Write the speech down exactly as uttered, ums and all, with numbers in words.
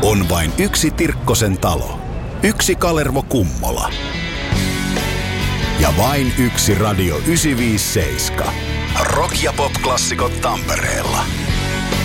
On vain yksi Tirkkosen talo, yksi Kalervo Kummola ja vain yksi Radio yhdeksänsataaviisikymmentäseitsemän. Rock- ja pop-klassikot Tampereella.